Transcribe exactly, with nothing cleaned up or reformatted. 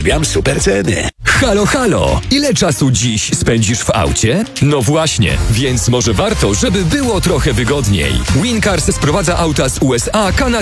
Uwielbiam super ceny. Halo, halo! Ile czasu dziś spędzisz w aucie? No właśnie, więc może warto, żeby było trochę wygodniej. Wincars sprowadza auta z U S A, Kanady